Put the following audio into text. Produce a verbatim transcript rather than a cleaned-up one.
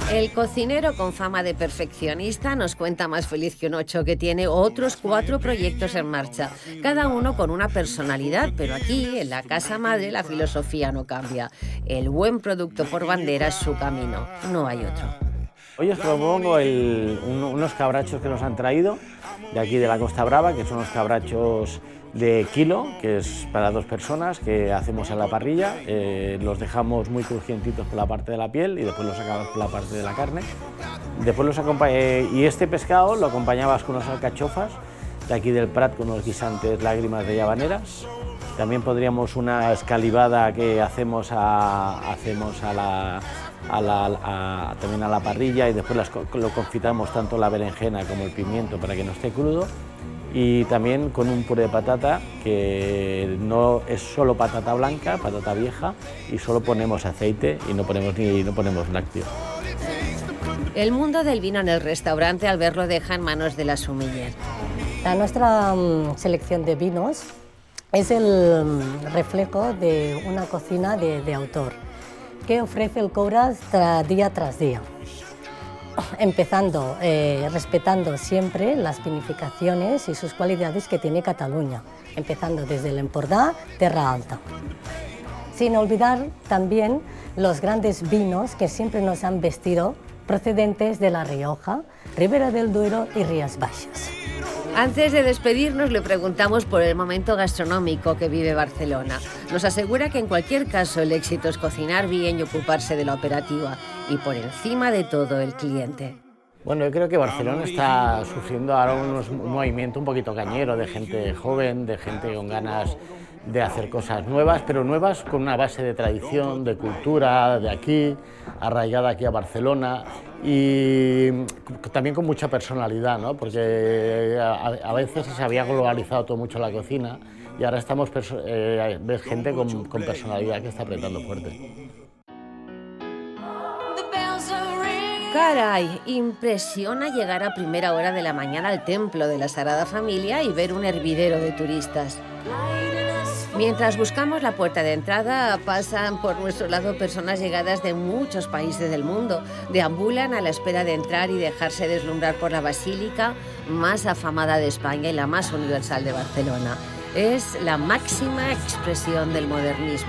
El cocinero con fama de perfeccionista nos cuenta más feliz que un ocho que tiene otros cuatro proyectos en marcha, cada uno con una personalidad, pero aquí, en la casa madre, la filosofía no cambia. El buen producto por bandera es su camino, no hay otro. Hoy os propongo el, un, unos cabrachos que nos han traído de aquí de la Costa Brava, que son unos cabrachos de kilo, que es para dos personas, que hacemos a la parrilla. Eh, los dejamos muy crujientitos por la parte de la piel y después los sacamos por la parte de la carne. Después los eh, y este pescado lo acompañabas con unas alcachofas de aquí del Prat, con unos guisantes lágrimas de llavaneras. También podríamos una escalivada que hacemos a, hacemos a la, a la, a, también a la parrilla, y después las, lo confitamos tanto la berenjena como el pimiento para que no esté crudo. Y también con un puré de patata, que no es solo patata blanca, patata vieja, y solo ponemos aceite y no ponemos, ni, no ponemos lácteo. El mundo del vino en el restaurante, al verlo, deja en manos de la sommelier. La nuestra um, selección de vinos es el um, reflejo de una cocina de, de autor que ofrece el Couras tra, día tras día, empezando eh, respetando siempre las vinificaciones y sus cualidades que tiene Cataluña, empezando desde el Empordà, Terra Alta. Sin olvidar también los grandes vinos que siempre nos han vestido, procedentes de La Rioja, Ribera del Duero y Rías Baixas. Antes de despedirnos, le preguntamos por el momento gastronómico que vive Barcelona. Nos asegura que en cualquier caso el éxito es cocinar bien y ocuparse de la operativa, y por encima de todo el cliente. Bueno, yo creo que Barcelona está sufriendo ahora unos, un movimiento un poquito cañero de gente joven, de gente con ganas de hacer cosas nuevas, pero nuevas con una base de tradición, de cultura, de aquí, arraigada aquí a Barcelona, y también con mucha personalidad, ¿no? Porque a, a veces se había globalizado todo mucho la cocina, y ahora estamos eh, ves gente con, con personalidad que está apretando fuerte. Caray, impresiona llegar a primera hora de la mañana al templo de la Sagrada Familia y ver un hervidero de turistas. Mientras buscamos la puerta de entrada, pasan por nuestro lado personas llegadas de muchos países del mundo. Deambulan a la espera de entrar y dejarse deslumbrar por la basílica más afamada de España y la más universal de Barcelona. Es la máxima expresión del modernismo.